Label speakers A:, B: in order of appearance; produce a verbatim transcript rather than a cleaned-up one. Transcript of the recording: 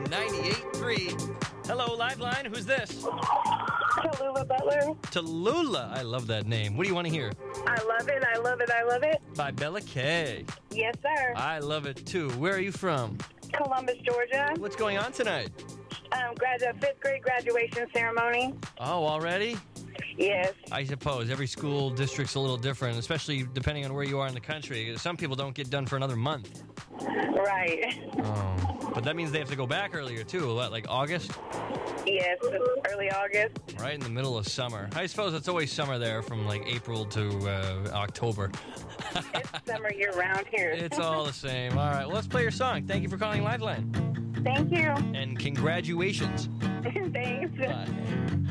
A: ninety-eight point three. Hello, Liveline. Who's this?
B: Tallulah Butler.
A: Tallulah. I love that name. What do you want to hear?
B: I love it, I love it, I love it.
A: By Bella Kay.
B: Yes, sir.
A: I love it, too. Where are you from?
B: Columbus, Georgia.
A: What's going on tonight?
B: Um, graduate, fifth grade graduation ceremony.
A: Oh, already?
B: Yes.
A: I suppose every school district's a little different, especially depending on where you are in the country. Some people don't get done for another month.
B: Right.
A: Oh. But that means they have to go back earlier, too. What, like August?
B: Yes, early August.
A: Right in the middle of summer. I suppose it's always summer there from like April to uh, October.
B: It's summer year-round here.
A: It's all the same. All right, well, let's play your song. Thank you for calling Liveline.
B: Thank you.
A: And congratulations.
B: Thanks.
A: Bye.